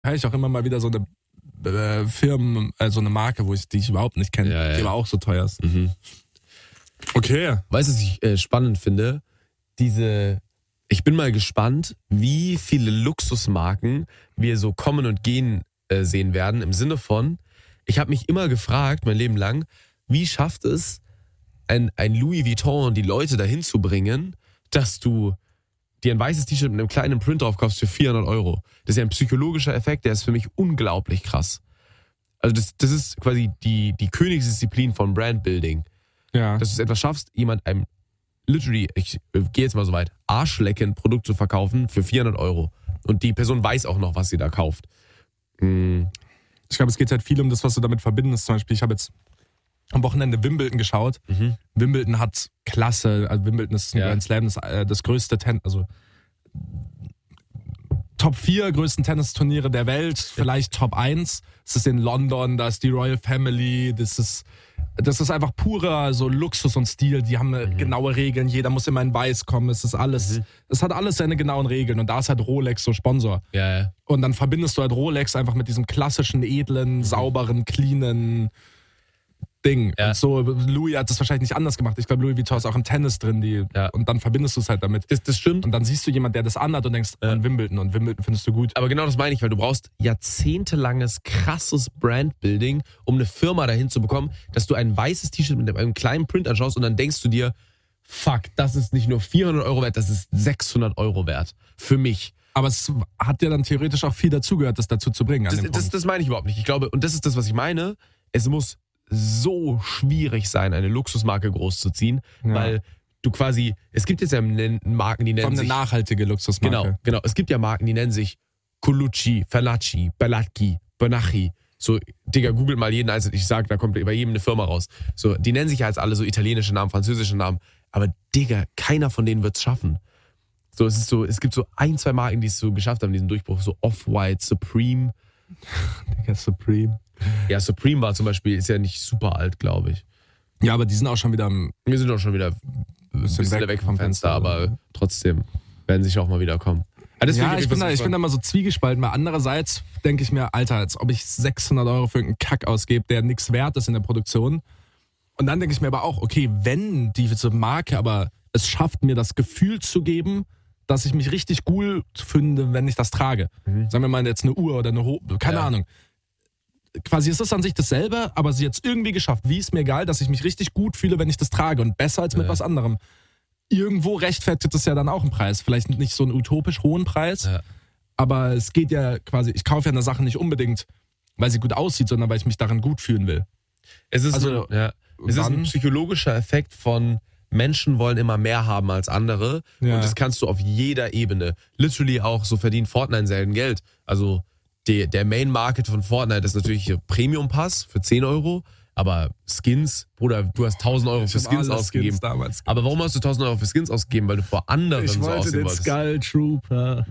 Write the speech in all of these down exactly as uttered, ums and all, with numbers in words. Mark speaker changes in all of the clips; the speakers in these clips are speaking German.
Speaker 1: höre ich auch immer mal wieder so eine äh, Firmen, also eine Marke, wo ich die ich überhaupt nicht kenne,
Speaker 2: Ja, ja.
Speaker 1: die aber auch so teuer ist.
Speaker 2: Mhm.
Speaker 1: Okay.
Speaker 2: Weißt du, was ich äh, spannend finde? Diese, ich bin mal gespannt, wie viele Luxusmarken wir so kommen und gehen äh, sehen werden, im Sinne von, ich habe mich immer gefragt, mein Leben lang, wie schafft es ein, ein Louis Vuitton, die Leute dahin zu bringen, dass du dir ein weißes T-Shirt mit einem kleinen Print drauf kaufst für vierhundert Euro. Das ist ja ein psychologischer Effekt, der ist für mich unglaublich krass. Also das, das ist quasi die, die Königsdisziplin von Brandbuilding.
Speaker 1: Ja.
Speaker 2: Dass du es etwas schaffst, jemand einem literally, ich äh, gehe jetzt mal so weit, Arschlecken Produkt zu verkaufen für vierhundert Euro. Und die Person weiß auch noch, was sie da kauft. Mhm.
Speaker 1: Ich glaube, es geht halt viel um das, was du damit verbindest. Zum Beispiel, ich habe jetzt am Wochenende Wimbledon geschaut.
Speaker 2: Mhm.
Speaker 1: Wimbledon hat Klasse, also Wimbledon ist ein
Speaker 2: Ja.
Speaker 1: Grand Slam, das, äh, das größte Tennis, also Top vier größten Tennisturniere der Welt, vielleicht Top eins. Es ist in London, da ist die Royal Family, das ist, das ist einfach purer so Luxus und Stil. Die haben mhm. genaue Regeln, jeder muss immer in Weiß kommen, es ist alles, mhm. es hat alles seine genauen Regeln und da ist halt Rolex so Sponsor.
Speaker 2: Ja, ja.
Speaker 1: Und dann verbindest du halt Rolex einfach mit diesem klassischen, edlen, mhm. sauberen, cleanen Ding.
Speaker 2: Ja.
Speaker 1: Und so, Louis hat das wahrscheinlich nicht anders gemacht. Ich glaube, Louis Vuitton ist auch im Tennis drin. Die,
Speaker 2: Ja.
Speaker 1: Und dann verbindest du es halt damit.
Speaker 2: Das, das stimmt.
Speaker 1: Und dann siehst du jemanden, der das anhat und denkst,
Speaker 2: Ja.
Speaker 1: an Wimbledon. Und Wimbledon findest du gut.
Speaker 2: Aber genau das meine ich, weil du brauchst jahrzehntelanges, krasses Brandbuilding, um eine Firma dahin zu bekommen, dass du ein weißes T-Shirt mit einem kleinen Print anschaust und dann denkst du dir, fuck, das ist nicht nur vierhundert Euro wert, das ist sechshundert Euro wert. Für mich.
Speaker 1: Aber es hat ja dann theoretisch auch viel dazugehört, das dazu zu bringen. An
Speaker 2: Das,
Speaker 1: dem
Speaker 2: das,
Speaker 1: Punkt.
Speaker 2: das meine ich überhaupt nicht. Ich glaube, und das ist das, was ich meine, es muss so schwierig sein, eine Luxusmarke großzuziehen,
Speaker 1: Ja.
Speaker 2: weil du quasi, es gibt jetzt ja Marken, die
Speaker 1: Vor
Speaker 2: nennen
Speaker 1: allem eine
Speaker 2: sich...
Speaker 1: nachhaltige Luxusmarke.
Speaker 2: Genau, genau. Es gibt ja Marken, die nennen sich Colucci, Fellacci, Bellacchi, Bonacci. So, Digga, googelt mal jeden einzelnen. Ich sag, da kommt bei jedem eine Firma raus. So, die nennen sich ja jetzt alle so italienische Namen, französische Namen. Aber Digga, keiner von denen wird's schaffen. So, es ist so, es gibt so ein, zwei Marken, die es so geschafft haben, diesen Durchbruch. So Off-White, Supreme.
Speaker 1: Digga, Supreme.
Speaker 2: Ja, Supreme war zum Beispiel, ist ja nicht super alt, glaube ich.
Speaker 1: Ja, aber die sind auch schon wieder ein
Speaker 2: Wir sind auch schon wieder ein bisschen,
Speaker 1: bisschen
Speaker 2: weg, vom Fenster, aber trotzdem werden sie auch mal wieder kommen. Ah, das
Speaker 1: Ja,
Speaker 2: finde
Speaker 1: ich bin, da, ich bin da mal so zwiegespalten, weil andererseits denke ich mir, Alter, als ob ich sechshundert Euro für irgendeinen Kack ausgebe, der nichts wert ist in der Produktion. Und dann denke ich mir aber auch, okay, wenn diese Marke aber es schafft, mir das Gefühl zu geben, dass ich mich richtig cool finde, wenn ich das trage.
Speaker 2: Mhm.
Speaker 1: Sagen wir mal jetzt eine Uhr oder eine Hose, keine
Speaker 2: Ja.
Speaker 1: Ahnung. Quasi ist es an sich dasselbe, aber sie hat es irgendwie geschafft. Wie ist mir egal, dass ich mich richtig gut fühle, wenn ich das trage und besser als mit
Speaker 2: Ja.
Speaker 1: was anderem. Irgendwo rechtfertigt das ja dann auch einen Preis. Vielleicht nicht so einen utopisch hohen Preis,
Speaker 2: Ja.
Speaker 1: aber es geht ja quasi, ich kaufe ja eine Sache nicht unbedingt, weil sie gut aussieht, sondern weil ich mich darin gut fühlen will.
Speaker 2: Es ist,
Speaker 1: Also,
Speaker 2: ein, ja, es ist ein
Speaker 1: wann-
Speaker 2: psychologischer Effekt von Menschen wollen immer mehr haben als andere.
Speaker 1: Ja.
Speaker 2: Und das kannst du auf jeder Ebene. Literally auch, so verdient Fortnite selten Geld. Also die, der Main Market von Fortnite ist natürlich Premium Pass für zehn Euro. Aber Skins, Bruder, du hast tausend Euro für
Speaker 1: Ich hab
Speaker 2: Skins
Speaker 1: alle
Speaker 2: ausgegeben.
Speaker 1: Skins damals.
Speaker 2: Aber warum hast du tausend Euro für Skins ausgegeben? Weil du vor anderen
Speaker 1: Ich
Speaker 2: so
Speaker 1: wollte
Speaker 2: aussehen
Speaker 1: den
Speaker 2: wolltest.
Speaker 1: Skull Trooper.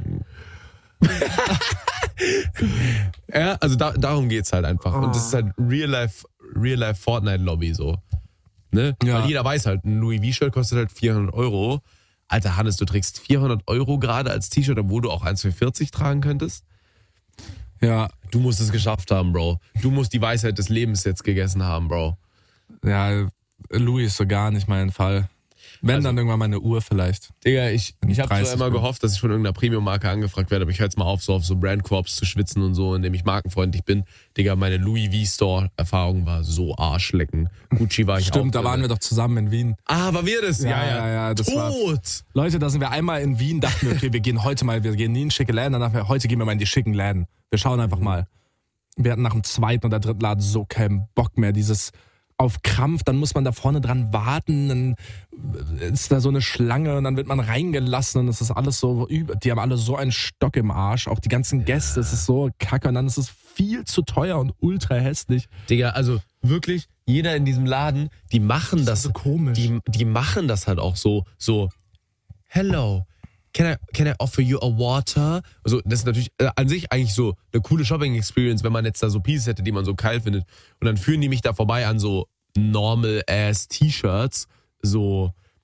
Speaker 2: Ja, also da, darum geht's halt einfach. Und das ist halt Real-Life Real-Life Fortnite-Lobby so. Ne?
Speaker 1: Ja.
Speaker 2: Weil jeder weiß halt, ein Louis V-Shirt kostet halt vierhundert Euro. Alter Hannes, du trägst vierhundert Euro gerade als T-Shirt, obwohl du auch eins für vierzig tragen könntest.
Speaker 1: Ja,
Speaker 2: Du musst es geschafft haben, Bro. Du musst die Weisheit des Lebens jetzt gegessen haben, Bro.
Speaker 1: ja, Louis ist so gar nicht mein Fall. Wenn,
Speaker 2: Also-
Speaker 1: dann irgendwann mal eine Uhr vielleicht.
Speaker 2: Digga, ich, ich habe
Speaker 1: dreißig
Speaker 2: zwar immer
Speaker 1: bin.
Speaker 2: gehofft, dass ich von irgendeiner Premium-Marke angefragt werde, aber ich höre jetzt mal auf, so auf so Brand-Corps zu schwitzen und so, indem ich markenfreundlich bin. Digga, meine Louis V-Store-Erfahrung war so Arschlecken. Gucci war ich auch.
Speaker 1: Stimmt, da
Speaker 2: drin.
Speaker 1: waren wir doch zusammen in Wien.
Speaker 2: Ah, war wir das? Ja, ja.
Speaker 1: ja, ja, das war-
Speaker 2: Tot!
Speaker 1: Leute, da sind wir einmal in Wien, dachten wir, okay, wir gehen heute mal, wir gehen nie in schicke Läden, dann dachten wir, heute gehen wir mal in die schicken Läden. Wir schauen einfach mal. Wir hatten nach dem zweiten oder dritten Laden so keinen Bock mehr. Dieses auf Krampf, dann muss man da vorne dran warten, dann ist da so eine Schlange und dann wird man reingelassen und es ist alles so, über- die haben alle so einen Stock im Arsch, auch die ganzen Gäste, es ist so kacke und dann ist es viel zu teuer und ultra hässlich.
Speaker 2: Digga, also wirklich, jeder in diesem Laden, die machen das,
Speaker 1: ist so komisch.
Speaker 2: Die, die machen das halt auch so, so, hello, can I, can I offer you a water? Also das ist natürlich äh, an sich eigentlich so eine coole Shopping-Experience, wenn man jetzt da so Pieces hätte, die man so geil findet. Und dann führen die mich da vorbei an so normal-ass T-Shirts, so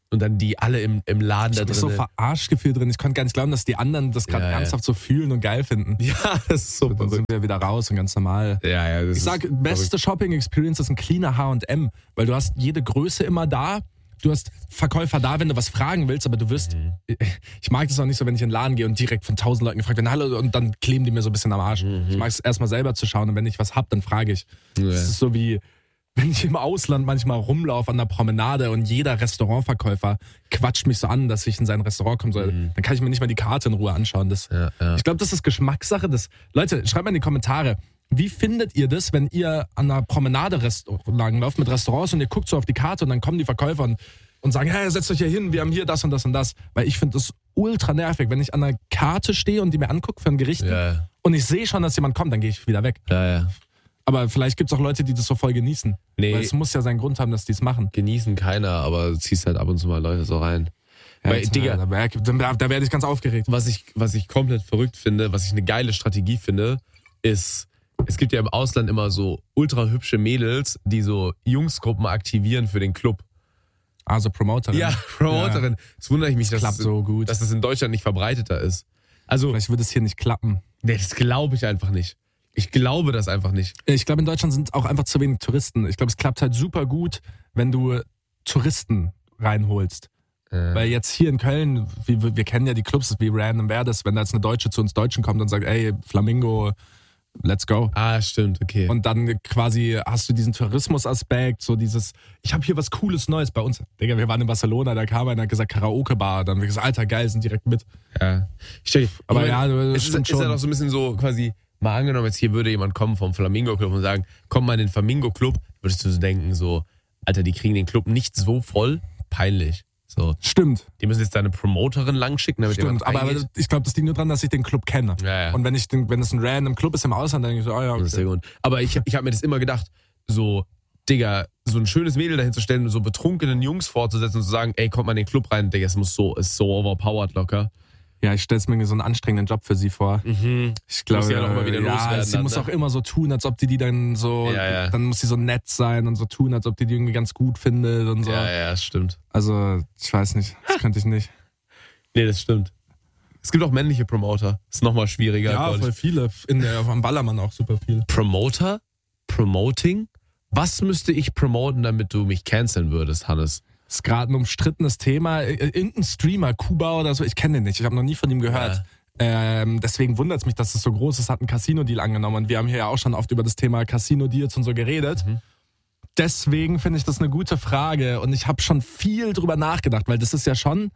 Speaker 2: Und dann die alle im, im Laden
Speaker 1: Ich
Speaker 2: da
Speaker 1: hab mich
Speaker 2: drin.
Speaker 1: so verarscht gefühlt drin. Ich konnte gar nicht glauben, dass die anderen das gerade
Speaker 2: Ja, ja.
Speaker 1: ernsthaft so fühlen und geil finden.
Speaker 2: Ja, das ist so
Speaker 1: Dann
Speaker 2: verrückt.
Speaker 1: sind wir wieder raus und ganz normal.
Speaker 2: Ja, ja, das
Speaker 1: Ich sag,
Speaker 2: ist
Speaker 1: beste Shopping-Experience ist ein cleaner H und M, weil du hast jede Größe immer da. Du hast Verkäufer da, wenn du was fragen willst, aber du wirst,
Speaker 2: Mhm.
Speaker 1: ich mag das auch nicht so, wenn ich in den Laden gehe und direkt von tausend Leuten gefragt werde, hallo, und dann kleben die mir so ein bisschen am Arsch.
Speaker 2: Mhm.
Speaker 1: Ich mag es erstmal selber zu schauen und wenn ich was hab, dann frage ich.
Speaker 2: Ja.
Speaker 1: Das ist so wie, wenn ich im Ausland manchmal rumlaufe an der Promenade und jeder Restaurantverkäufer quatscht mich so an, dass ich in sein Restaurant kommen soll,
Speaker 2: Mhm.
Speaker 1: dann kann ich mir nicht mal die Karte in Ruhe anschauen. Das,
Speaker 2: Ja, ja.
Speaker 1: Ich glaube, das ist Geschmackssache. Das, Leute, schreibt mal in die Kommentare, wie findet ihr das, wenn ihr an einer Promenade lang lauft mit Restaurants und ihr guckt so auf die Karte und dann kommen die Verkäufer und, und sagen, hey, setzt euch hier hin, wir haben hier das und das und das. Weil ich finde das ultra nervig, wenn ich an einer Karte stehe und die mir angucke für ein Gericht
Speaker 2: Ja,
Speaker 1: und ich sehe schon, dass jemand kommt, dann gehe ich wieder weg.
Speaker 2: ja, ja.
Speaker 1: Aber vielleicht gibt es auch Leute, die das so voll genießen.
Speaker 2: Nee.
Speaker 1: Weil es muss ja seinen Grund haben, dass die es machen.
Speaker 2: Genießen keiner, aber ziehst halt ab und zu mal Leute so rein.
Speaker 1: Ja,
Speaker 2: Weil,
Speaker 1: jetzt,
Speaker 2: Digga,
Speaker 1: da, da, da werde ich ganz aufgeregt.
Speaker 2: was ich, was ich komplett verrückt finde, was ich eine geile Strategie finde, ist, es gibt ja im Ausland immer so ultra hübsche Mädels, die so Jungsgruppen aktivieren für den Club.
Speaker 1: Also Promoterin.
Speaker 2: Ja, Promoterin. Das wundere ich mich, dass,
Speaker 1: klappt
Speaker 2: es,
Speaker 1: so gut.
Speaker 2: dass das in Deutschland nicht verbreiteter ist. Also,
Speaker 1: Vielleicht wird es hier nicht klappen.
Speaker 2: nee, das glaube ich einfach nicht. Ich glaube das einfach nicht.
Speaker 1: Ich glaube, in Deutschland sind auch einfach zu wenig Touristen. Ich glaube, es klappt halt super gut, wenn du Touristen reinholst.
Speaker 2: Äh,
Speaker 1: Weil jetzt hier in Köln, wie, wir kennen ja die Clubs, wie random wäre das, wenn da jetzt eine Deutsche zu uns Deutschen kommt und sagt, ey, Flamingo, let's go.
Speaker 2: ah, stimmt, okay.
Speaker 1: Und dann quasi hast du diesen Tourismusaspekt, so dieses, ich habe hier was Cooles Neues bei uns. Digga, wir waren in Barcelona, da kam einer und hat gesagt, Karaoke-Bar. Dann haben wir gesagt, Alter, geil, sind direkt mit.
Speaker 2: ja. Ich stell,
Speaker 1: Aber
Speaker 2: ich
Speaker 1: ja,
Speaker 2: mein,
Speaker 1: das
Speaker 2: es ist,
Speaker 1: stimmt
Speaker 2: ist ja
Speaker 1: schon.
Speaker 2: doch so ein bisschen so quasi, mal angenommen, jetzt hier würde jemand kommen vom Flamingo Club und sagen, komm mal in den Flamingo Club, würdest du so denken, so, Alter, die kriegen den Club nicht so voll, peinlich. So,
Speaker 1: Stimmt,
Speaker 2: die müssen jetzt da eine Promoterin langschicken, damit
Speaker 1: stimmt.
Speaker 2: jemand
Speaker 1: Aber
Speaker 2: reingeht.
Speaker 1: ich glaube, das liegt nur daran, dass ich den Club kenne.
Speaker 2: Ja, ja.
Speaker 1: Und wenn ich den, wenn es ein random Club ist im Ausland, dann denke ich so, ah ja,
Speaker 2: Das ist sehr
Speaker 1: okay.
Speaker 2: gut. Aber ich, ich habe mir das immer gedacht, so, Digga, so ein schönes Mädel dahin zu stellen und so betrunkenen Jungs vorzusetzen und zu sagen, ey, kommt mal in den Club rein, Digga, es muss so, ist so overpowered locker.
Speaker 1: Ja, ich stelle mir so einen anstrengenden Job für sie vor.
Speaker 2: Mhm.
Speaker 1: Ich glaube,
Speaker 2: Muss sie ja noch immer wieder
Speaker 1: ja,
Speaker 2: loswerden
Speaker 1: sie
Speaker 2: dann,
Speaker 1: muss
Speaker 2: ne?
Speaker 1: auch immer so tun, als ob die die dann so,
Speaker 2: Ja, ja.
Speaker 1: dann muss sie so nett sein und so tun, als ob die die irgendwie ganz gut findet und so.
Speaker 2: Ja, ja, das stimmt.
Speaker 1: Also, ich weiß nicht, das könnte ich nicht.
Speaker 2: Nee, das stimmt. Es gibt auch männliche Promoter. Ist nochmal schwieriger.
Speaker 1: Ja,
Speaker 2: glaub ich.
Speaker 1: voll viele. In der, am Ballermann auch super viel.
Speaker 2: Promoter? Promoting? Was müsste ich promoten, damit du mich canceln würdest, Hannes?
Speaker 1: Das ist gerade ein umstrittenes Thema. Ir- Irgendein Streamer, Kuba oder so, ich kenne den nicht. Ich habe noch nie von ihm gehört. Ähm, deswegen wundert es mich, dass es so groß ist. Hat einen Casino-Deal angenommen. Und wir haben hier ja auch schon oft über das Thema Casino-Deals und so geredet.
Speaker 2: Mhm.
Speaker 1: Deswegen finde ich das eine gute Frage. Und ich habe schon viel drüber nachgedacht, weil das ist ja schon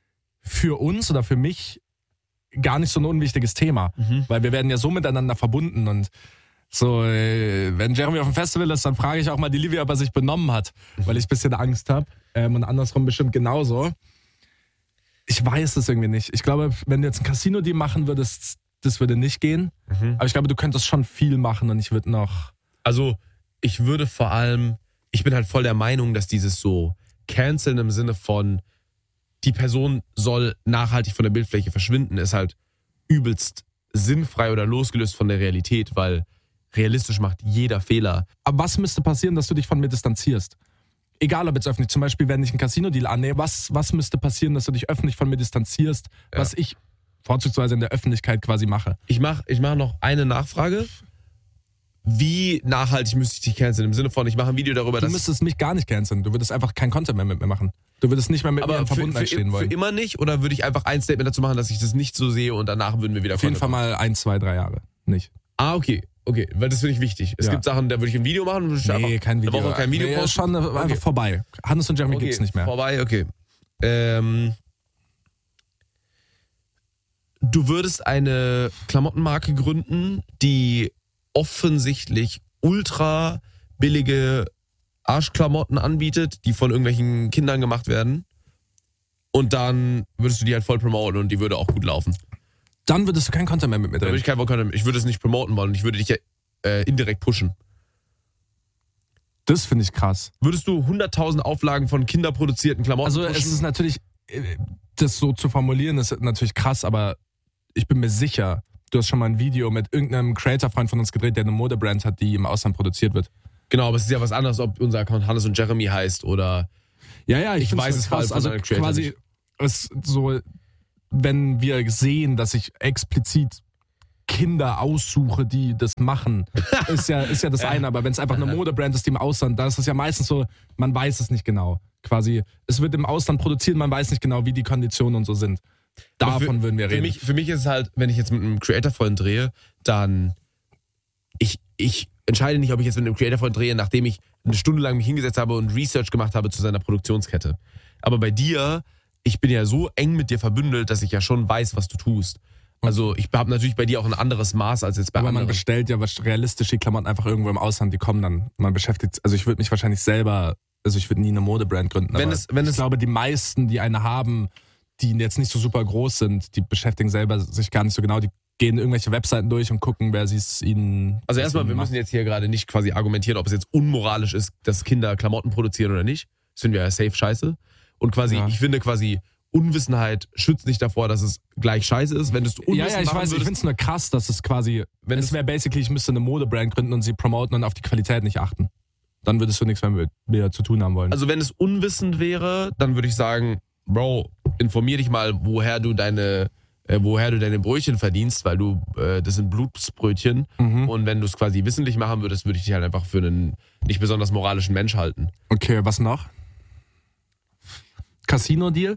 Speaker 1: für uns oder für mich gar nicht so ein unwichtiges Thema.
Speaker 2: Mhm.
Speaker 1: Weil wir werden ja so miteinander verbunden. Und so, äh, wenn Jeremy auf dem Festival ist, dann frage ich auch mal die Livia, ob er sich benommen hat, weil ich ein bisschen Angst habe. Ähm, und andersrum bestimmt genauso. Ich weiß es irgendwie nicht. Ich glaube, wenn du jetzt ein Casino-Deal machen würdest, das würde nicht gehen.
Speaker 2: Mhm.
Speaker 1: Aber ich glaube, du könntest schon viel machen und ich würde noch...
Speaker 2: Also, ich würde vor allem, ich bin halt voll der Meinung, dass dieses so canceln im Sinne von, die Person soll nachhaltig von der Bildfläche verschwinden, ist halt übelst sinnfrei oder losgelöst von der Realität, weil realistisch macht jeder Fehler.
Speaker 1: Aber was müsste passieren, dass du dich von mir distanzierst? Egal ob jetzt öffentlich, zum Beispiel, wenn ich einen Casino-Deal annehme, was, was müsste passieren, dass du dich öffentlich von mir distanzierst,
Speaker 2: Ja.
Speaker 1: was ich vorzugsweise in der Öffentlichkeit quasi mache?
Speaker 2: Ich mache ich mach noch eine Nachfrage. Wie nachhaltig müsste ich dich canceln? Im Sinne von, ich mache ein Video darüber,
Speaker 1: Du
Speaker 2: dass...
Speaker 1: müsstest mich gar nicht canceln. Du würdest einfach kein Content mehr mit mir machen. Du würdest nicht mehr mit mir
Speaker 2: aber
Speaker 1: in
Speaker 2: für,
Speaker 1: Verbundenheit
Speaker 2: für,
Speaker 1: stehen
Speaker 2: für
Speaker 1: wollen.
Speaker 2: immer nicht? Oder würde ich einfach ein Statement dazu machen, dass ich das nicht so sehe und danach würden wir wieder...
Speaker 1: Auf jeden Fall
Speaker 2: Content
Speaker 1: mal ein, zwei, drei Jahre. Nicht.
Speaker 2: machen? Ah, okay. Okay, weil das finde ich wichtig. Es
Speaker 1: Ja.
Speaker 2: gibt Sachen, da würde ich ein Video machen und würde ich
Speaker 1: Nee,
Speaker 2: einfach
Speaker 1: kein Video.
Speaker 2: eine Woche kein Video
Speaker 1: nee,
Speaker 2: posten.
Speaker 1: schon einfach
Speaker 2: Okay.
Speaker 1: vorbei. Hannes und Jeremy
Speaker 2: Okay,
Speaker 1: gibt's nicht mehr.
Speaker 2: Vorbei, okay. Ähm, du würdest eine Klamottenmarke gründen, die offensichtlich ultra billige Arschklamotten anbietet, die von irgendwelchen Kindern gemacht werden. Und dann würdest du die halt voll promoten und die würde auch gut laufen.
Speaker 1: Dann würdest du kein Content mehr mit mir
Speaker 2: Da würde
Speaker 1: drehen.
Speaker 2: ich keinen Bock haben. Ich würde es nicht promoten wollen. Ich würde dich ja äh, indirekt pushen.
Speaker 1: Das finde ich krass.
Speaker 2: Würdest du hunderttausend Auflagen von kinderproduzierten Klamotten
Speaker 1: Also
Speaker 2: pushen?
Speaker 1: es ist natürlich, äh, das so zu formulieren, ist natürlich krass, aber ich bin mir sicher, du hast schon mal ein Video mit irgendeinem Creator-Freund von uns gedreht, der eine Modebrand hat, die im Ausland produziert wird.
Speaker 2: Genau, aber es ist ja was anderes, ob unser Account Hannes und Jeremy heißt oder...
Speaker 1: Ja, ja, ich,
Speaker 2: Ich
Speaker 1: find's
Speaker 2: weiß
Speaker 1: schon
Speaker 2: es vor allem
Speaker 1: krass.
Speaker 2: von
Speaker 1: Also
Speaker 2: einem Creator
Speaker 1: quasi
Speaker 2: nicht.
Speaker 1: es so, wenn wir sehen, dass ich explizit Kinder aussuche, die das machen, ist ja, ist ja das eine. Aber wenn es einfach eine Modebrand ist, die im Ausland, da ist es ja meistens so, man weiß es nicht genau. Quasi, es wird im Ausland produziert, man weiß nicht genau, wie die Konditionen und so sind.
Speaker 2: Aber
Speaker 1: Davon
Speaker 2: für,
Speaker 1: würden wir
Speaker 2: für
Speaker 1: reden.
Speaker 2: mich, für mich ist es halt, wenn ich jetzt mit einem Creator-Freund drehe, dann ich, ich entscheide nicht, ob ich jetzt mit einem Creator-Freund drehe, nachdem ich eine Stunde lang mich hingesetzt habe und Research gemacht habe zu seiner Produktionskette. Aber bei dir, ich bin ja so eng mit dir verbündelt, dass ich ja schon weiß, was du tust. Also ich habe natürlich bei dir auch ein anderes Maß als jetzt bei
Speaker 1: Aber man
Speaker 2: anderen.
Speaker 1: bestellt ja was realistisch die Klamotten einfach irgendwo im Ausland, die kommen dann. Man beschäftigt, also ich würde mich wahrscheinlich selber, also ich würde nie eine Modebrand gründen,
Speaker 2: Wenn
Speaker 1: aber
Speaker 2: es- wenn
Speaker 1: ich
Speaker 2: es-
Speaker 1: glaube, die meisten, die eine haben, die jetzt nicht so super groß sind, die beschäftigen selber sich gar nicht so genau, die gehen irgendwelche Webseiten durch und gucken, wer sie es ihnen...
Speaker 2: Also erstmal, wir
Speaker 1: macht.
Speaker 2: müssen jetzt hier gerade nicht quasi argumentieren, ob es jetzt unmoralisch ist, dass Kinder Klamotten produzieren oder nicht. Das finden wir ja safe scheiße. Und quasi,
Speaker 1: Ja.
Speaker 2: ich finde quasi, Unwissenheit schützt nicht davor, dass es gleich scheiße ist. Wenn du es
Speaker 1: Ja,
Speaker 2: unwissend
Speaker 1: ja, ich
Speaker 2: machen
Speaker 1: weiß, ich
Speaker 2: würdest,
Speaker 1: finde es nur krass, dass es quasi,
Speaker 2: Wenn
Speaker 1: es
Speaker 2: es-
Speaker 1: wäre basically, ich müsste eine Modebrand gründen und sie promoten und auf die Qualität nicht achten. Dann würdest du nichts mehr mit mir zu tun haben wollen.
Speaker 2: also wenn es unwissend wäre, dann würde ich sagen, Bro, informier dich mal, woher du deine, äh, woher du deine Brötchen verdienst, weil du, äh, das sind Blutsbrötchen.
Speaker 1: Mhm.
Speaker 2: Und wenn du es quasi wissentlich machen würdest, würde ich dich halt einfach für einen nicht besonders moralischen Mensch halten.
Speaker 1: Okay, was noch? Casino-Deal?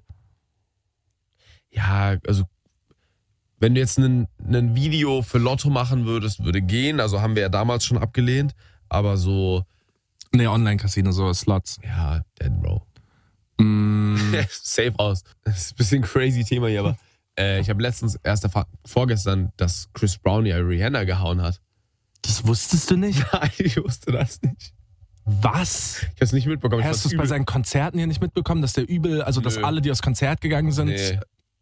Speaker 2: Ja, also wenn du jetzt ein Video für Lotto machen würdest, würde gehen. Also haben wir ja damals schon abgelehnt. Aber so,
Speaker 1: Nee, Online-Casino, so Slots.
Speaker 2: ja, dead, Bro.
Speaker 1: Mm,
Speaker 2: Safe aus. Das ist ein bisschen crazy Thema hier, aber äh, ich habe letztens, erst erfahren, vorgestern, dass Chris Brown ja Rihanna gehauen hat.
Speaker 1: das wusstest du nicht?
Speaker 2: Nein, ich wusste das nicht.
Speaker 1: Was?
Speaker 2: Ich habe es nicht mitbekommen. Ich
Speaker 1: Hast du
Speaker 2: fand's
Speaker 1: es bei
Speaker 2: übel.
Speaker 1: seinen Konzerten hier nicht mitbekommen, dass der übel, also dass
Speaker 2: Nö.
Speaker 1: alle, die aufs Konzert gegangen sind,
Speaker 2: Nee,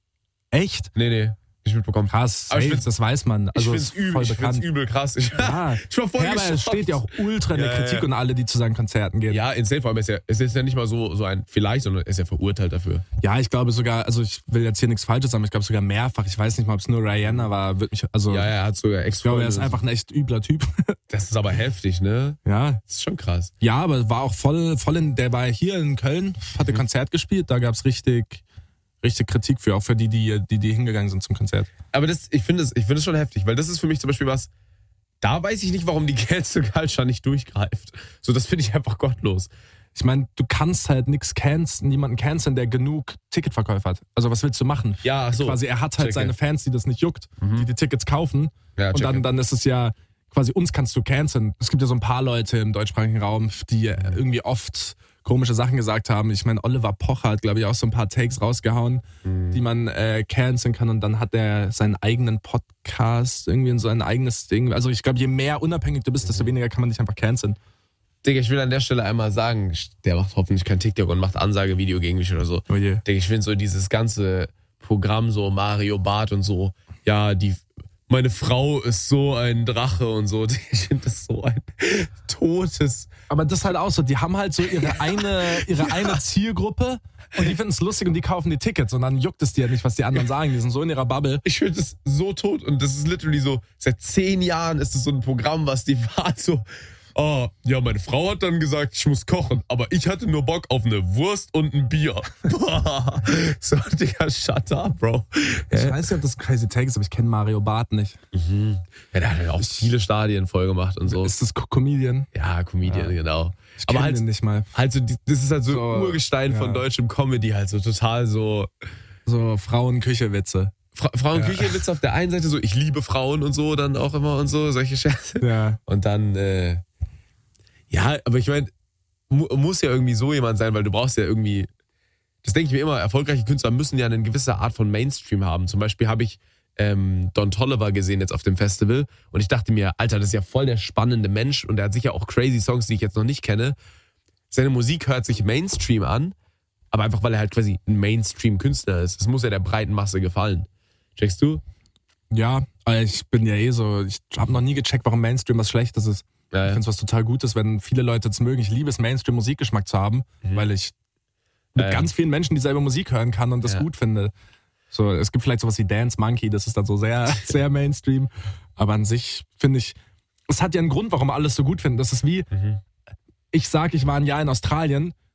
Speaker 1: echt?
Speaker 2: nee, nee, nicht mitbekommen.
Speaker 1: Krass,
Speaker 2: Aber ich
Speaker 1: safe,
Speaker 2: find's-
Speaker 1: das weiß man.
Speaker 2: Ich
Speaker 1: Also
Speaker 2: finde es
Speaker 1: ist
Speaker 2: übel,
Speaker 1: voll
Speaker 2: ich find's
Speaker 1: bekannt.
Speaker 2: übel krass. Ich,
Speaker 1: Ja,
Speaker 2: ich war voll
Speaker 1: ja, aber es
Speaker 2: geschockt.
Speaker 1: steht ja auch ultra in der
Speaker 2: Ja, ja,
Speaker 1: Kritik
Speaker 2: ja.
Speaker 1: und alle, die zu seinen Konzerten gehen.
Speaker 2: Ja, in Safe, vor allem ist ja, es ist ja nicht mal so, so ein vielleicht, sondern er ist ja verurteilt dafür.
Speaker 1: Ja, ich glaube sogar, also ich will jetzt hier nichts Falsches sagen, aber ich glaube sogar mehrfach. Ich weiß nicht mal, ob es nur Rihanna war. Wird mich, also
Speaker 2: Ja, er hat sogar
Speaker 1: ich glaube, er ist
Speaker 2: Ex-Freunde.
Speaker 1: einfach ein echt übler Typ.
Speaker 2: Das ist aber heftig, ne?
Speaker 1: ja,
Speaker 2: Das ist schon krass.
Speaker 1: ja, aber war auch voll, voll in, der war hier in Köln, hatte
Speaker 2: Mhm.
Speaker 1: Konzert gespielt, da gab es richtig, richtig Kritik für, auch für die, die, die, die hingegangen sind zum Konzert.
Speaker 2: Aber das, ich finde es ich finde es schon heftig, weil das ist für mich zum Beispiel was, da weiß ich nicht, warum die Cancel Culture nicht durchgreift. So, das finde ich einfach gottlos.
Speaker 1: Ich meine, du kannst halt nichts canceln, niemanden canceln, der genug Ticketverkäufe hat. Also was willst du machen?
Speaker 2: Ja, ach so.
Speaker 1: Quasi, er hat halt
Speaker 2: Checke.
Speaker 1: seine Fans, die das nicht juckt,
Speaker 2: Mhm.
Speaker 1: die die Tickets kaufen.
Speaker 2: Ja,
Speaker 1: und
Speaker 2: checke.
Speaker 1: dann, dann ist es ja, quasi uns kannst du canceln. Es gibt ja so ein paar Leute im deutschsprachigen Raum, die irgendwie oft komische Sachen gesagt haben. Ich meine, Oliver Pocher hat, glaube ich, auch so ein paar Takes rausgehauen,
Speaker 2: Mhm.
Speaker 1: die man äh, canceln kann. Und dann hat er seinen eigenen Podcast, irgendwie in so ein eigenes Ding. Also ich glaube, je mehr unabhängig du bist, desto
Speaker 2: Mhm.
Speaker 1: weniger kann man dich einfach canceln.
Speaker 2: Digga, ich will an der Stelle einmal sagen, der macht hoffentlich kein TikTok und macht Ansagevideo gegen mich oder so.
Speaker 1: Oh je.
Speaker 2: Digga, ich finde so dieses ganze Programm, so Mario Barth und so, ja, die, meine Frau ist so ein Drache und so. Ich finde das so ein totes.
Speaker 1: Aber das ist halt auch so, die haben halt so ihre eine, ihre eine Zielgruppe und die finden es lustig und die kaufen die Tickets und dann juckt es dir nicht, was die anderen sagen. Die sind so in ihrer Bubble.
Speaker 2: Ich finde das so tot und das ist literally so, seit zehn Jahren ist es so ein Programm, was die war so, oh, ja, meine Frau hat dann gesagt, ich muss kochen, aber ich hatte nur Bock auf eine Wurst und ein Bier. Boah. So, Digga, shut up, Bro.
Speaker 1: Ich weiß nicht, ob das Crazy Take ist, aber ich kenne Mario Barth nicht.
Speaker 2: Ja, der hat ja auch viele Stadien voll gemacht und so.
Speaker 1: Ist das Co- Comedian?
Speaker 2: Ja, Comedian,
Speaker 1: Ja.
Speaker 2: genau.
Speaker 1: Ich
Speaker 2: Aber
Speaker 1: kenne
Speaker 2: halt,
Speaker 1: den nicht mal.
Speaker 2: halt so, die- das ist halt so,
Speaker 1: So,
Speaker 2: Urgestein
Speaker 1: ja.
Speaker 2: von deutschem Comedy, halt so total so.
Speaker 1: So Frauen-Küche-Witze.
Speaker 2: Fra Frauenküche-Witze auf der einen Seite, so ich liebe Frauen und so, dann auch immer und so, solche Scherze.
Speaker 1: Ja.
Speaker 2: Und dann, äh, ja, aber ich meine, mu muss ja irgendwie so jemand sein, weil du brauchst ja irgendwie, das denke ich mir immer, erfolgreiche Künstler müssen ja eine gewisse Art von Mainstream haben. Zum Beispiel habe ich ähm, Don Toliver gesehen jetzt auf dem Festival und ich dachte mir, Alter, das ist ja voll der spannende Mensch und der hat sicher auch crazy Songs, die ich jetzt noch nicht kenne. Seine Musik hört sich Mainstream an, aber einfach, weil er halt quasi ein Mainstream-Künstler ist. Es muss ja der breiten Masse gefallen. Checkst du?
Speaker 1: Ja, aber ich bin ja eh so, ich habe noch nie gecheckt, warum Mainstream was Schlechtes ist.
Speaker 2: Ja,
Speaker 1: Ich
Speaker 2: ja.
Speaker 1: finde es was total Gutes, wenn viele Leute es mögen. Ich liebe es, Mainstream-Musikgeschmack zu haben, weil ich mit
Speaker 2: Ja, ja.
Speaker 1: ganz vielen Menschen dieselbe Musik hören kann und das
Speaker 2: Ja.
Speaker 1: gut finde. So, es gibt vielleicht sowas wie Dance Monkey, das ist dann so sehr, sehr Mainstream. Aber an sich finde ich, es hat ja einen Grund, warum alles so gut finden. Das ist wie,
Speaker 2: Mhm.
Speaker 1: ich sage, ich war ein Jahr in Australien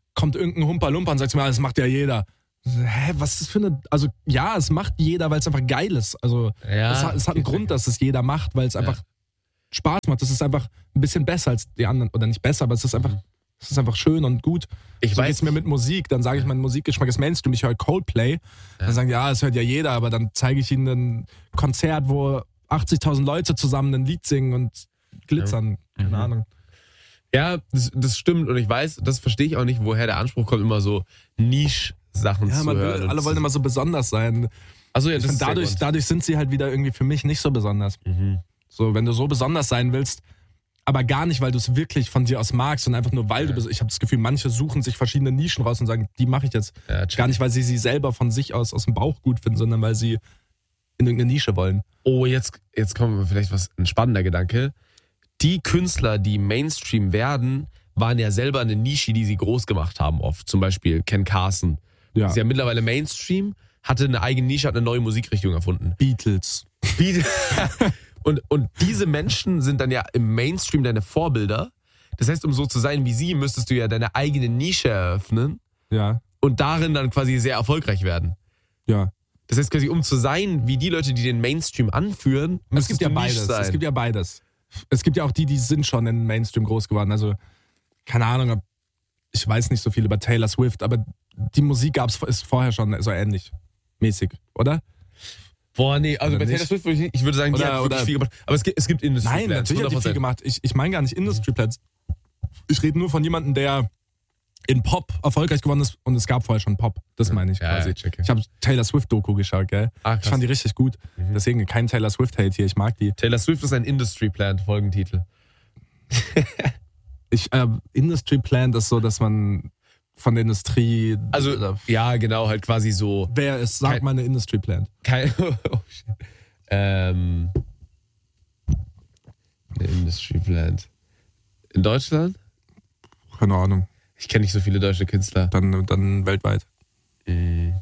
Speaker 1: kommt irgendein Humpa-Lumpa und sagt mir, das macht ja jeder. Hä, was ist das für eine... Also ja, es macht jeder, weil es einfach geil ist. Also
Speaker 2: Ja,
Speaker 1: es, hat, es hat einen
Speaker 2: okay,
Speaker 1: Grund, dass es jeder macht, weil es
Speaker 2: Ja.
Speaker 1: einfach Spaß macht. Das ist einfach ein bisschen besser als die anderen. Oder nicht besser, aber es ist einfach, es ist einfach schön und gut.
Speaker 2: Ich
Speaker 1: so
Speaker 2: weiß
Speaker 1: geht's mir mit Musik. Dann sage ich, mein Musikgeschmack ist Mainstream. Ich höre Coldplay. Dann sagen die, ja, das hört ja jeder. Aber dann zeige ich ihnen ein Konzert, wo achtzigtausend Leute zusammen ein Lied singen und glitzern. Keine
Speaker 2: Mhm.
Speaker 1: Ahnung.
Speaker 2: Ja, das, das stimmt und ich weiß, das verstehe ich auch nicht, woher der Anspruch kommt, immer so Niche-Sachen
Speaker 1: Ja,
Speaker 2: zu
Speaker 1: man
Speaker 2: hören.
Speaker 1: will, alle wollen immer so besonders sein.
Speaker 2: Also ja,
Speaker 1: Ich
Speaker 2: das
Speaker 1: find,
Speaker 2: ist der
Speaker 1: dadurch,
Speaker 2: Grund.
Speaker 1: dadurch sind sie halt wieder irgendwie für mich nicht so besonders.
Speaker 2: Mhm.
Speaker 1: So, wenn du so besonders sein willst, aber gar nicht, weil du es wirklich von dir aus magst, sondern einfach nur, weil du bes- ich habe das Gefühl, manche suchen sich verschiedene Nischen raus und sagen, die mache ich jetzt.
Speaker 2: Ja, check.
Speaker 1: Gar nicht, weil sie sie selber von sich aus aus dem Bauch gut finden, sondern weil sie in irgendeine Nische wollen.
Speaker 2: Oh, jetzt, jetzt kommt vielleicht was, ein spannender Gedanke. Die Künstler, die Mainstream werden, waren ja selber eine Nische, die sie groß gemacht haben oft. Zum Beispiel Ken Carson.
Speaker 1: Ja.
Speaker 2: Ist ja mittlerweile Mainstream, hatte eine eigene Nische, hat eine neue Musikrichtung erfunden.
Speaker 1: Beatles.
Speaker 2: Wie- und, und diese Menschen sind dann ja im Mainstream deine Vorbilder. Das heißt, um so zu sein wie sie, müsstest du ja deine eigene Nische eröffnen
Speaker 1: Ja,
Speaker 2: und darin dann quasi sehr erfolgreich werden.
Speaker 1: ja.
Speaker 2: Das heißt quasi, um zu sein wie die Leute, die den Mainstream anführen,
Speaker 1: Es
Speaker 2: müsstest
Speaker 1: gibt ja
Speaker 2: du Niche
Speaker 1: beides.
Speaker 2: sein.
Speaker 1: Es gibt ja beides. Es gibt ja auch die, die sind schon in Mainstream groß geworden. Also, keine Ahnung, ob- ich weiß nicht so viel über Taylor Swift, aber die Musik gab's ist vorher schon so ähnlich mäßig, oder?
Speaker 2: Boah, nee, also
Speaker 1: Oder
Speaker 2: bei Taylor
Speaker 1: nicht?
Speaker 2: Swift würde ich nicht, ich würde sagen, die
Speaker 1: Oder-
Speaker 2: hat wirklich
Speaker 1: oder-
Speaker 2: viel gemacht. Aber es gibt, es gibt Industry
Speaker 1: Nein,
Speaker 2: Plans,
Speaker 1: natürlich hat die viel
Speaker 2: hundert Prozent.
Speaker 1: gemacht. Ich, ich meine gar nicht Industry Plans. Ich rede nur von jemandem, der in Pop erfolgreich geworden ist und es gab vorher schon Pop. Das meine ich
Speaker 2: Ja,
Speaker 1: quasi.
Speaker 2: ja, checke.
Speaker 1: Ich habe Taylor Swift Doku geschaut, gell?
Speaker 2: Ah,
Speaker 1: Ich
Speaker 2: krass.
Speaker 1: fand die richtig gut. Deswegen kein Taylor Swift Hate hier. Ich mag die.
Speaker 2: Taylor Swift ist ein Industry Plan, Folgentitel.
Speaker 1: Ich äh, Industry Plan ist so, dass man von der Industrie.
Speaker 2: Also,
Speaker 1: oder,
Speaker 2: ja, genau, halt quasi so.
Speaker 1: wer ist? Sag
Speaker 2: kein-
Speaker 1: mal eine Industry Plan.
Speaker 2: Kein. Oh, shit. Ähm. Eine Industry Plan. In Deutschland?
Speaker 1: Keine Ahnung.
Speaker 2: Ich kenne nicht so viele deutsche Künstler.
Speaker 1: Dann, dann weltweit.
Speaker 2: Mhm.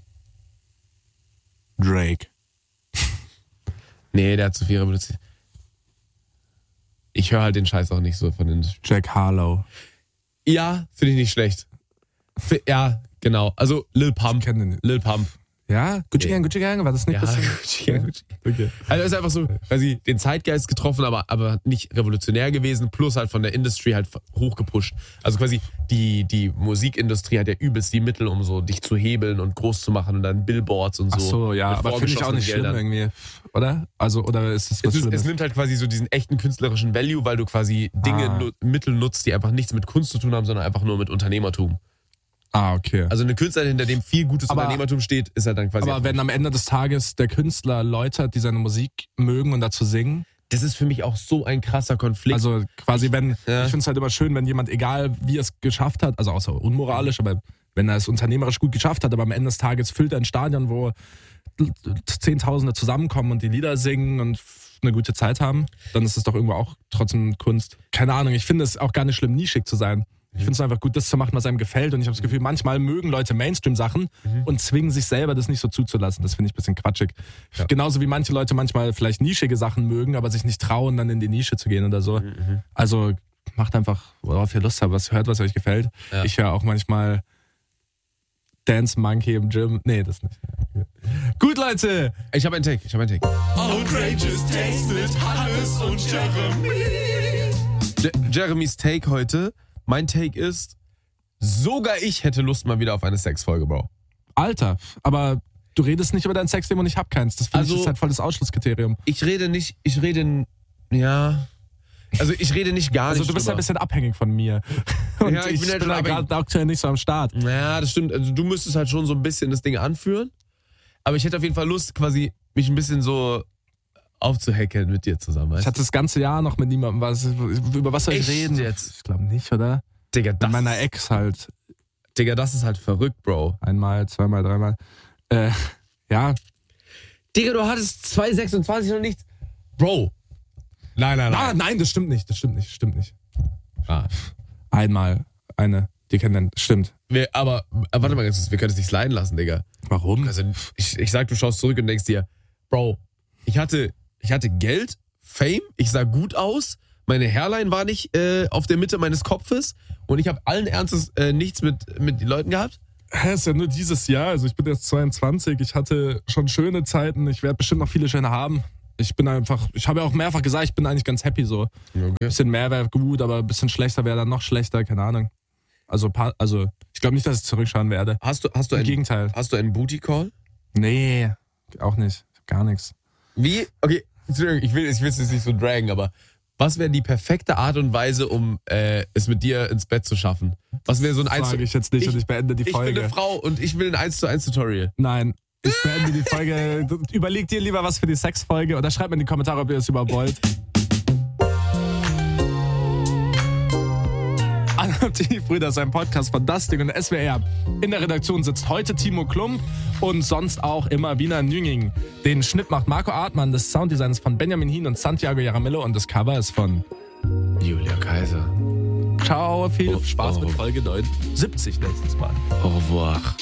Speaker 1: Drake.
Speaker 2: Nee, der hat zu viel reproduziert. Ich höre halt den Scheiß auch nicht so von Industry.
Speaker 1: Jack Harlow.
Speaker 2: Ja, finde ich nicht schlecht. F- Ja, genau. Also Lil Pump.
Speaker 1: Ich kenn den nicht.
Speaker 2: Lil Pump.
Speaker 1: Ja? Gucci
Speaker 2: Ja.
Speaker 1: Gang, Gucci Gang? War das nicht
Speaker 2: Ja,
Speaker 1: bisschen?
Speaker 2: Gucci Gang, Gucci Gang.
Speaker 1: Okay.
Speaker 2: Also er ist einfach so, quasi den Zeitgeist getroffen, aber, aber nicht revolutionär gewesen, plus halt von der Industry halt hochgepusht. Also quasi die, die Musikindustrie hat ja übelst die Mittel, um so dich zu hebeln und groß zu machen und dann Billboards und so.
Speaker 1: Ach so, ja,
Speaker 2: mit
Speaker 1: aber finde ich auch nicht schlimm
Speaker 2: vorgeschossenen Geldern.
Speaker 1: irgendwie, oder? Also, oder ist es was
Speaker 2: Es, ist, es
Speaker 1: Schlimmes?
Speaker 2: nimmt halt quasi so diesen echten künstlerischen Value, weil du quasi Dinge,
Speaker 1: Ah.
Speaker 2: nu- Mittel nutzt, die einfach nichts mit Kunst zu tun haben, sondern einfach nur mit Unternehmertum.
Speaker 1: Ah, okay.
Speaker 2: Also eine Künstler, hinter dem viel gutes
Speaker 1: Aber-
Speaker 2: Unternehmertum steht, ist halt dann quasi...
Speaker 1: Aber wenn am Ende des Tages der Künstler Leute hat, die seine Musik mögen und dazu singen,
Speaker 2: das ist für mich auch so ein krasser Konflikt.
Speaker 1: also quasi wenn,
Speaker 2: Ja.
Speaker 1: ich finde es halt immer schön, wenn jemand, egal wie er es geschafft hat, also außer unmoralisch, aber wenn er es unternehmerisch gut geschafft hat, aber am Ende des Tages füllt er ein Stadion, wo Zehntausende zusammenkommen und die Lieder singen und eine gute Zeit haben, dann ist es doch irgendwo auch trotzdem Kunst. Keine Ahnung, ich finde es auch gar nicht schlimm, nischig zu sein. Ich finde es einfach gut, das zu machen, was einem gefällt. Und ich habe das Gefühl, manchmal mögen Leute Mainstream-Sachen und zwingen sich selber, das nicht so zuzulassen. Das finde ich ein bisschen quatschig.
Speaker 2: Ja.
Speaker 1: Genauso wie manche Leute manchmal vielleicht nischige Sachen mögen, aber sich nicht trauen, dann in die Nische zu gehen oder so. Also macht einfach, worauf ihr Lust habt, was hört, was euch gefällt.
Speaker 2: Ja.
Speaker 1: Ich höre auch manchmal Dance Monkey im Gym. Nee, das nicht. Gut, Leute!
Speaker 2: Ich habe einen Take, ich habe einen Take.
Speaker 3: Outrageous Taste mit Hannes und Jeremy.
Speaker 2: Je- Jeremys Take heute. Mein Take ist, sogar ich hätte Lust mal wieder auf eine Sexfolge, Bro.
Speaker 1: Alter, aber du redest nicht über dein Sexleben und ich hab keins. Das finde
Speaker 2: Also-
Speaker 1: ich ist halt voll das Ausschlusskriterium.
Speaker 2: Ich rede nicht, ich rede, ja, also ich rede nicht gar
Speaker 1: Also
Speaker 2: nicht
Speaker 1: du bist ja ein
Speaker 2: drüber.
Speaker 1: bisschen abhängig von mir. Und
Speaker 2: Ja, ich
Speaker 1: ich,
Speaker 2: bin halt
Speaker 1: bin
Speaker 2: schon
Speaker 1: da
Speaker 2: abhängig.
Speaker 1: gerade aktuell nicht so am Start.
Speaker 2: Ja, das stimmt. Also du müsstest halt schon so ein bisschen das Ding anführen. Aber ich hätte auf jeden Fall Lust, quasi mich ein bisschen so aufzuhackeln mit dir zusammen.
Speaker 1: Ich
Speaker 2: Weißt?
Speaker 1: hatte das ganze Jahr noch mit niemandem was. Über was soll ich
Speaker 2: Echt
Speaker 1: reden?
Speaker 2: jetzt?
Speaker 1: Ich glaube nicht, oder?
Speaker 2: Digga,
Speaker 1: Mit
Speaker 2: das,
Speaker 1: meiner Ex halt.
Speaker 2: Digga, das ist halt verrückt, Bro.
Speaker 1: Einmal, zweimal, dreimal. Äh, ja,
Speaker 2: Digga, du hattest zwanzig sechsundzwanzig noch nichts. Bro. Nein, nein,
Speaker 1: ah, nein, das stimmt nicht. Das stimmt nicht. Das stimmt nicht.
Speaker 2: Ah.
Speaker 1: Einmal eine, die kennen dann. Stimmt.
Speaker 2: Wir, aber, aber warte mal ganz kurz, wir können es nicht sliden lassen, Digga.
Speaker 1: Warum?
Speaker 2: Also ich, ich sag, du schaust zurück und denkst dir, Bro, ich hatte, ich hatte Geld, Fame, ich sah gut aus, meine Hairline war nicht äh, auf der Mitte meines Kopfes und ich habe allen Ernstes äh, nichts mit, mit den Leuten gehabt.
Speaker 1: Hä, ist ja nur dieses Jahr. Also ich bin jetzt zweiundzwanzig. Ich hatte schon schöne Zeiten. Ich werde bestimmt noch viele schöne haben. Ich bin einfach, ich habe ja auch mehrfach gesagt, ich bin eigentlich ganz happy so.
Speaker 2: Okay.
Speaker 1: Bisschen mehr wäre gut, aber ein bisschen schlechter wäre dann noch schlechter, keine Ahnung. Also, also ich glaube nicht, dass ich zurückschauen werde.
Speaker 2: Hast du, hast du
Speaker 1: Im
Speaker 2: einen,
Speaker 1: Gegenteil.
Speaker 2: Hast du einen Booty Call?
Speaker 1: Nee, auch nicht. Gar nichts.
Speaker 2: Wie? Okay, Entschuldigung, ich will, ich will es jetzt nicht so dragen, aber was wäre die perfekte Art und Weise, um äh, es mit dir ins Bett zu schaffen? Was wäre so ein eins
Speaker 1: Sage ich jetzt nicht
Speaker 2: ich,
Speaker 1: und ich beende die
Speaker 2: Ich
Speaker 1: Folge.
Speaker 2: bin eine Frau und ich will ein eins zu eins Tutorial.
Speaker 1: Nein, ich beende die Folge. Überleg dir lieber was für die Sexfolge oder schreibt mir in die Kommentare, ob ihr das überhaupt wollt. Adoptivbrüder ist ein Podcast von Das Ding und S W R. In der Redaktion sitzt heute Timo Klump und sonst auch immer Wiener Nünging. Den Schnitt macht Marco Artmann, das Sounddesign ist von Benjamin Hien und Santiago Jaramillo und das Cover ist von
Speaker 2: Julia Kaiser.
Speaker 1: Ciao, viel
Speaker 2: Oh,
Speaker 1: Spaß
Speaker 2: oh.
Speaker 1: mit Folge neunundsiebzig nächstes Mal.
Speaker 2: Au revoir.